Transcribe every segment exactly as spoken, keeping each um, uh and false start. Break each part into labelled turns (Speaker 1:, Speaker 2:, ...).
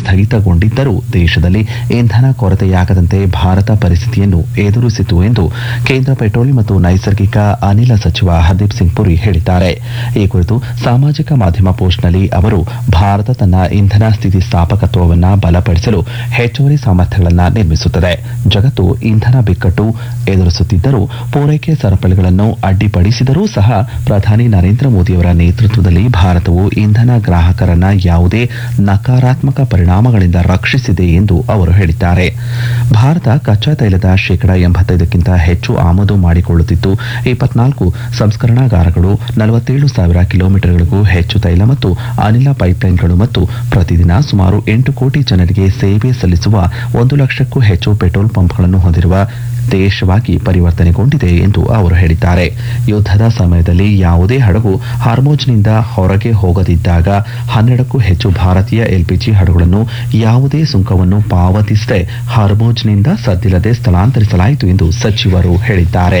Speaker 1: ಸ್ಥಗಿತಗೊಂಡಿದ್ದರೂ ದೇಶದಲ್ಲಿ ಇಂಧನ ಕೊರತೆಯಾಗದಂತೆ ಭಾರತ ಪರಿಸ್ಥಿತಿಯನ್ನು ಎದುರಿಸಿತು ಎಂದು ಕೇಂದ್ರ ಪೆಟ್ರೋಲಿಯಂ ಮತ್ತು ನೈಸರ್ಗಿಕ ಅನಿಲ ಸಚಿವ ಹರ್ದೀಪ್ ಸಿಂಗ್ ಪುರಿ ಹೇಳಿದ್ದಾರೆ. ಈ ಕುರಿತು ಸಾಮಾಜಿಕ ಮಾಧ್ಯಮ ಪೋಸ್ಟ್ನಲ್ಲಿ ಅವರು, ಭಾರತ ತನ್ನ ಇಂಧನ ಸ್ಥಿತಿಸ್ಥಾಪಕತ್ವವನ್ನು ಬಲಪಡಿಸಲು ಹೆಚ್ಚುವರಿ ಸಾಮರ್ಥ್ಯಗಳನ್ನು ನಿರ್ಮಿಸುತ್ತದೆ. ಜಗತ್ತು ಇಂಧನ ಬಿಕ್ಕಟ್ಟು ಎದುರಿಸುತ್ತಿದ್ದರೂ ಪೂರೈಕೆ ಸರಪಳಿಗಳನ್ನು ಅಡ್ಡಿಪಡಿಸಿದರೂ ಸಹ ಪ್ರಧಾನಿ ನರೇಂದ್ರ ಮೋದಿಯವರ ನೇತೃತ್ವದಲ್ಲಿ ಭಾರತವು ಇಂಧನ ಗ್ರಾಹಕರನ್ನ ಯಾವುದೇ ನಕಾರಾತ್ಮಕ ಪರಿಣಾಮಗಳಿಂದ ರಕ್ಷಿಸಿದೆ ಎಂದು ಅವರು ಹೇಳಿದ್ದಾರೆ. ಭಾರತ ಕಚ್ಚಾ ತೈಲದ ಶೇಕಡ ಎಂಬತ್ತೈದಕ್ಕಿಂತ ಹೆಚ್ಚು ಆಮದು ಮಾಡಿಕೊಳ್ಳುತ್ತಿದ್ದು, ಇಪ್ಪತ್ನಾಲ್ಕು ಸಂಸ್ಕರಣಾಗಾರಗಳು, ನಲವತ್ತೇಳು ಸಾವಿರ ಕಿಲೋಮೀಟರ್ಗಳಿಗೂ ಹೆಚ್ಚು ತೈಲ ಮತ್ತು ಅನಿಲ ಪೈಪ್ಲೈನ್ಗಳು ಮತ್ತು ಪ್ರತಿದಿನ ಸುಮಾರು ಎಂಟು ಕೋಟಿ ಜನರಿಗೆ ಸೇವೆ ಸಲ್ಲಿಸುವ ಒಂದು ಲಕ್ಷಕ್ಕೂ ಹೆಚ್ಚು ಪೆಟ್ರೋಲ್ ಪಂಪ್ಗಳನ್ನು ಹೊಂದಿರುವ ದೇಶವಾಗಿ ಪರಿವರ್ತನೆಗೊಂಡಿದೆ ಎಂದು ಅವರು ಹೇಳಿದ್ದಾರೆ. ಯುದ್ಧದ ಸಮಯದಲ್ಲಿ ಯಾವುದೇ ಹಡಗು ಹಾರ್ಮುಜ್ನಿಂದ ಹೊರಗೆ ಹೋಗದಿದ್ದಾಗ ಹನ್ನೆರಡಕ್ಕೂ ಹೆಚ್ಚು ಭಾರತೀಯ ಎಲ್ಪಿಜಿ ಹಡಗುಗಳನ್ನು ಯಾವುದೇ ಸುಂಕವನ್ನು ಪಾವತಿಸದೆ ಹಾರ್ಮುಜ್ನಿಂದ ಸದ್ದಿಲ್ಲದೆ ಸ್ಥಳಾಂತರಿಸಲಾಯಿತು ಎಂದು ಸಚಿವರು ಹೇಳಿದ್ದಾರೆ.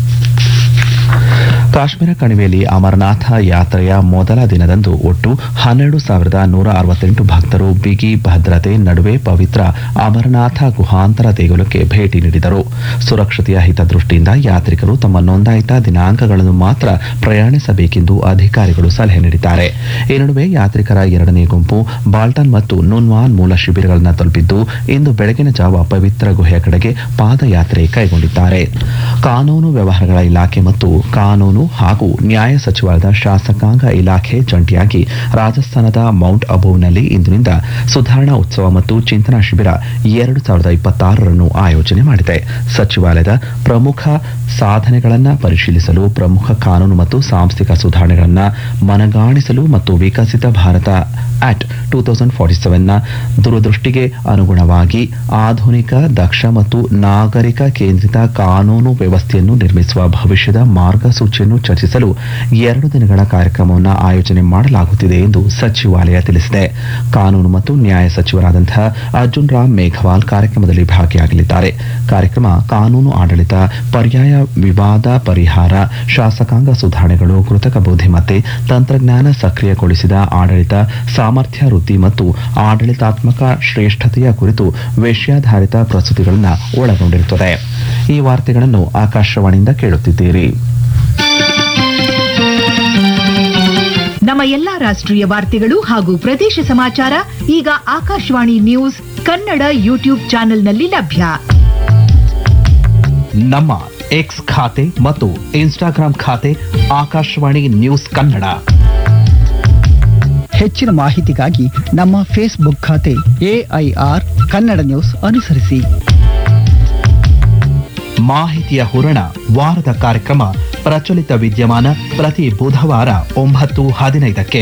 Speaker 1: ಕಾಶ್ಮೀರ ಕಣಿವೆಯಲ್ಲಿ ಅಮರನಾಥ ಯಾತ್ರೆಯ ಮೊದಲ ದಿನದಂದು ಒಟ್ಟು ಹನ್ನೆರಡು ಸಾವಿರದ ನೂರ ಅರವತ್ತೆಂಟು ಭಕ್ತರು ಬಿಗಿ ಭದ್ರತೆ ನಡುವೆ ಪವಿತ್ರ ಅಮರನಾಥ ಗುಹಾಂತರ ದೇಗುಲಕ್ಕೆ ಭೇಟಿ ನೀಡಿದರು. ಸುರಕ್ಷತೆಯ ಹಿತದೃಷ್ಟಿಯಿಂದ ಯಾತ್ರಿಕರು ತಮ್ಮ ನೋಂದಾಯಿತ ದಿನಾಂಕಗಳನ್ನು ಮಾತ್ರ ಪ್ರಯಾಣಿಸಬೇಕೆಂದು ಅಧಿಕಾರಿಗಳು ಸಲಹೆ ನೀಡಿದ್ದಾರೆ. ಈ ನಡುವೆ ಯಾತ್ರಿಕರ ಎರಡನೇ ಗುಂಪು ಬಾಲ್ಟನ್ ಮತ್ತು ನುನ್ವಾನ್ ಮೂಲ ಶಿಬಿರಗಳನ್ನು ತಲುಪಿದ್ದು, ಇಂದು ಬೆಳಗಿನ ಜಾವ ಪವಿತ್ರ ಗುಹೆಯ ಕಡೆಗೆ ಪಾದಯಾತ್ರೆ ಕೈಗೊಂಡಿದ್ದಾರೆ. ಕಾನೂನು ವ್ಯವಹಾರಗಳ ಇಲಾಖೆ ಮತ್ತು ಕಾನೂನು ಹಾಗೂ ನ್ಯಾಯ ಸಚಿವಾಲಯದ ಶಾಸಕಾಂಗ ಇಲಾಖೆ ಜಂಟಿಯಾಗಿ ರಾಜಸ್ಥಾನದ ಮೌಂಟ್ ಅಬೂನಲ್ಲಿ ಇಂದಿನಿಂದ ಸುಧಾರಣಾ ಉತ್ಸವ ಮತ್ತು ಚಿಂತನಾ ಶಿಬಿರ ಎರಡು ಸಾವಿರದ ಇಪ್ಪತ್ತಾರರನ್ನು ಆಯೋಜನೆ ಮಾಡಿದೆ. ಸಚಿವಾಲಯದ ಪ್ರಮುಖ ಸಾಧನೆಗಳನ್ನು ಪರಿಶೀಲಿಸಲು, ಪ್ರಮುಖ ಕಾನೂನು ಮತ್ತು ಸಾಂಸ್ಥಿಕ ಸುಧಾರಣೆಗಳನ್ನು ಮನಗಾಣಿಸಲು ಮತ್ತು ವಿಕಸಿತ Bharat act two thousand forty ಸೆವೆನ್ನ ದೂರದೃಷ್ಟಿಗೆ ಅನುಗುಣವಾಗಿ ಆಧುನಿಕ, ದಕ್ಷ ಮತ್ತು ನಾಗರಿಕ ಕೇಂದ್ರಿತ ಕಾನೂನು ವ್ಯವಸ್ಥೆಯನ್ನು ನಿರ್ಮಿಸುವ ಭವಿಷ್ಯದ ಮಾರ್ಗಸೂಚಿಯನ್ನು ಚರ್ಚಿಸಲು ಎರಡು ದಿನಗಳ ಕಾರ್ಯಕ್ರಮವನ್ನು ಆಯೋಜನೆ ಮಾಡಲಾಗುತ್ತಿದೆ ಎಂದು ಸಚಿವಾಲಯ ತಿಳಿಸಿದೆ. ಕಾನೂನು ಮತ್ತು ನ್ಯಾಯ ಸಚಿವರಾದಂತಹ ಅರ್ಜುನ್ ರಾಮ್ ಮೇಘವಾಲ್ ಕಾರ್ಯಕ್ರಮದಲ್ಲಿ ಭಾಗಿಯಾಗಲಿದ್ದಾರೆ. ಕಾರ್ಯಕ್ರಮ ಕಾನೂನು ಆಡಳಿತ, ಪರ್ಯಾಯ ವಿವಾದ ಪರಿಹಾರ, ಶಾಸಕಾಂಗ ಸುಧಾರಣೆಗಳು, ಕೃತಕ ಬುದ್ಧಿಮತ್ತೆ, ತಂತ್ರಜ್ಞಾನ ಸಕ್ರಿಯಗೊಳಿಸಿದ ಆಡಳಿತ, ಸಾಮರ್ಥ್ಯ ವೃದ್ಧಿ ಮತ್ತು ಆಡಳಿತಾತ್ಮಕ ಶ್ರೇಷ್ಠತೆಯ ಕುರಿತು ವಿಷಯಾಧಾರಿತ ಪ್ರಸ್ತುತಿಗಳನ್ನು ಒಳಗೊಂಡಿರುತ್ತದೆ. ಈ ವಾರ್ತೆಗಳನ್ನು ಆಕಾಶವಾಣಿಯಿಂದ ಕೇಳುತ್ತಿದ್ದೀರಿ.
Speaker 2: ನಮ್ಮ ಎಲ್ಲಾ ರಾಷ್ಟ್ರೀಯ ವಾರ್ತೆಗಳು ಹಾಗೂ ಪ್ರದೇಶ ಸಮಾಚಾರ ಈಗ ಆಕಾಶವಾಣಿ ನ್ಯೂಸ್ ಕನ್ನಡ ಯೂಟ್ಯೂಬ್ ಚಾನೆಲ್ನಲ್ಲಿ ಲಭ್ಯ.
Speaker 1: ನಮ್ಮ ಎಕ್ಸ್ ಖಾತೆ ಮತ್ತು ಇನ್ಸ್ಟಾಗ್ರಾಂ ಖಾತೆ ಆಕಾಶವಾಣಿ ನ್ಯೂಸ್ ಕನ್ನಡ.
Speaker 3: ಹೆಚ್ಚಿನ ಮಾಹಿತಿಗಾಗಿ ನಮ್ಮ ಫೇಸ್ಬುಕ್ ಖಾತೆ ಎಐಆರ್ ಕನ್ನಡ ನ್ಯೂಸ್ ಅನುಸರಿಸಿ.
Speaker 1: ಮಾಹಿತಿಯ ಹೂರಣ ವಾರದ ಕಾರ್ಯಕ್ರಮ ಪ್ರಚಲಿತ ವಿದ್ಯಮಾನ ಪ್ರತಿ ಬುಧವಾರ ಒಂಬತ್ತು ಹದಿನೈದಕ್ಕೆ.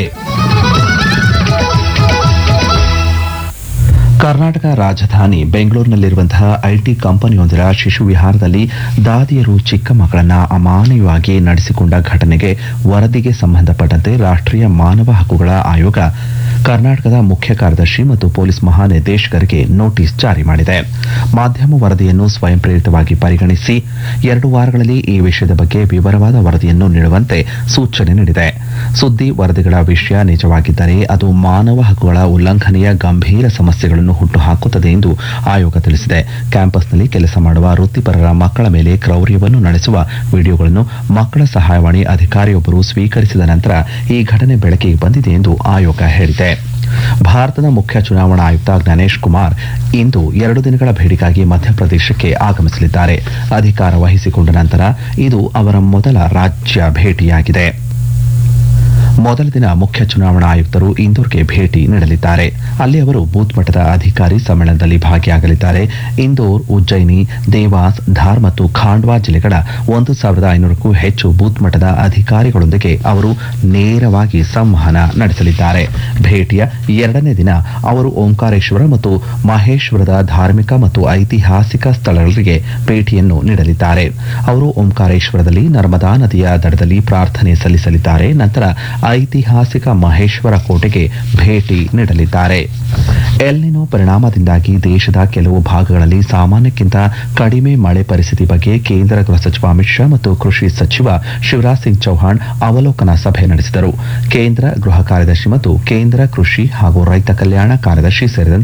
Speaker 1: ಕರ್ನಾಟಕ ರಾಜಧಾನಿ ಬೆಂಗಳೂರಿನಲ್ಲಿರುವಂತಹ ಐಟಿ ಕಂಪನಿಯೊಂದರ ಶಿಶು ವಿಹಾರದಲ್ಲಿ ದಾದಿಯರು ಚಿಕ್ಕ ಮಕ್ಕಳನ್ನ ಅಮಾನವೀಯವಾಗಿ ನಡೆಸಿಕೊಂಡ ಘಟನೆಗೆ ವರದಿಗೆ ಸಂಬಂಧಪಟ್ಟಂತೆ ರಾಷ್ಟ್ರೀಯ ಮಾನವ ಹಕ್ಕುಗಳ ಆಯೋಗ ಕರ್ನಾಟಕದ ಮುಖ್ಯ ಕಾರ್ಯದರ್ಶಿ ಮತ್ತು ಪೊಲೀಸ್ ಮಹಾನಿರ್ದೇಶಕರಿಗೆ ನೋಟಿಸ್ ಜಾರಿ ಮಾಡಿದೆ. ಮಾಧ್ಯಮ ವರದಿಯನ್ನು ಸ್ವಯಂ ಪ್ರೇರಿತವಾಗಿ ಪರಿಗಣಿಸಿ ಎರಡು ವಾರಗಳಲ್ಲಿ ಈ ವಿಷಯದ ಬಗ್ಗೆ ವಿವರವಾದ ವರದಿಯನ್ನು ನೀಡುವಂತೆ ಸೂಚನೆ ನೀಡಿದೆ. ಸುದ್ದಿ ವರದಿಗಳ ವಿಷಯ ನಿಜವಾಗಿದ್ದರೆ ಅದು ಮಾನವ ಹಕ್ಕುಗಳ ಉಲ್ಲಂಘನೆಯ ಗಂಭೀರ ಸಮಸ್ಯೆಗಳನ್ನು ಹುಟ್ಟುಹಾಕುತ್ತದೆ ಎಂದು ಆಯೋಗ ತಿಳಿಸಿದೆ. ಕ್ಯಾಂಪಸ್ನಲ್ಲಿ ಕೆಲಸ ಮಾಡುವ ವೃತ್ತಿಪರರ ಮಕ್ಕಳ ಮೇಲೆ ಕ್ರೌರ್ಯವನ್ನು ನಡೆಸುವ ವಿಡಿಯೋಗಳನ್ನು ಮಕ್ಕಳ ಸಹಾಯವಾಣಿ ಅಧಿಕಾರಿಯೊಬ್ಬರು ಸ್ವೀಕರಿಸಿದ ನಂತರ ಈ ಘಟನೆ ಬೆಳಕಿಗೆ ಬಂದಿದೆ ಎಂದು ಆಯೋಗ ಹೇಳಿದೆ. ಭಾರತದ ಮುಖ್ಯ ಚುನಾವಣಾ ಆಯುಕ್ತ ಜ್ಞಾನೇಶ್ ಕುಮಾರ್ ಇಂದು ಎರಡು ದಿನಗಳ ಭೇಟಿಗಾಗಿ ಮಧ್ಯಪ್ರದೇಶಕ್ಕೆ ಆಗಮಿಸಲಿದ್ದಾರೆ. ಅಧಿಕಾರ ವಹಿಸಿಕೊಂಡ ನಂತರ ಇದು ಅವರ ಮೊದಲ ರಾಜ್ಯ ಭೇಟಿಯಾಗಿದೆ. ಮೊದಲ ದಿನ ಮುಖ್ಯ ಚುನಾವಣಾ ಆಯುಕ್ತರು ಇಂದೋರ್ಗೆ ಭೇಟಿ ನೀಡಲಿದ್ದಾರೆ. ಅಲ್ಲಿ ಅವರು ಬೂತ್ ಮಟ್ಟದ ಅಧಿಕಾರಿ ಸಮ್ಮೇಳನದಲ್ಲಿ ಭಾಗಿಯಾಗಲಿದ್ದಾರೆ. ಇಂದೋರ್, ಉಜ್ಜಯಿನಿ, ದೇವಾಸ್, ಧಾರ್ ಮತ್ತು ಖಾಂಡ್ವಾ ಜಿಲ್ಲೆಗಳ ಒಂದು ಸಾವಿರದ ಐನೂರಕ್ಕೂ ಹೆಚ್ಚು ಬೂತ್ ಮಟ್ಟದ ಅಧಿಕಾರಿಗಳೊಂದಿಗೆ ಅವರು ನೇರವಾಗಿ ಸಂವಹನ ನಡೆಸಲಿದ್ದಾರೆ. ಭೇಟಿಯ ಎರಡನೇ ದಿನ ಅವರು ಓಂಕಾರೇಶ್ವರ ಮತ್ತು ಮಹೇಶ್ವರದ ಧಾರ್ಮಿಕ ಮತ್ತು ಐತಿಹಾಸಿಕ ಸ್ಥಳಗಳಿಗೆ ಭೇಟಿಯನ್ನು ನೀಡಲಿದ್ದಾರೆ. ಅವರು ಓಂಕಾರೇಶ್ವರದಲ್ಲಿ ನರ್ಮದಾ ನದಿಯ ದಡದಲ್ಲಿ ಪ್ರಾರ್ಥನೆ ಸಲ್ಲಿಸಲಿದ್ದಾರೆ. ನಂತರ ಐತಿಹಾಸಿಕ ಮಹೇಶ್ವರ ಕೋಟೆಗೆ ಭೇಟಿ ನೀಡಲಿದ್ದಾರೆ. ಎಲ್ನಿನೋ ಪರಿಣಾಮದಿಂದಾಗಿ ದೇಶದ ಕೆಲವು ಭಾಗಗಳಲ್ಲಿ ಸಾಮಾನ್ಯಕ್ಕಿಂತ ಕಡಿಮೆ ಮಳೆ ಪರಿಸ್ಥಿತಿ ಬಗ್ಗೆ ಕೇಂದ್ರ ಗೃಹ ಸಚಿವ ಅಮಿತ್ ಶಾ ಮತ್ತು ಕೃಷಿ ಸಚಿವ ಶಿವರಾಜ್ ಸಿಂಗ್ ಚೌಹಾಣ್ ಅವಲೋಕನ ಸಭೆ ನಡೆಸಿದರು. ಕೇಂದ್ರ ಗೃಹ ಕಾರ್ಯದರ್ಶಿ ಮತ್ತು ಕೇಂದ್ರ ಕೃಷಿ ಹಾಗೂ ರೈತ ಕಲ್ಯಾಣ ಕಾರ್ಯದರ್ಶಿ ಸೇರಿದಂತೆ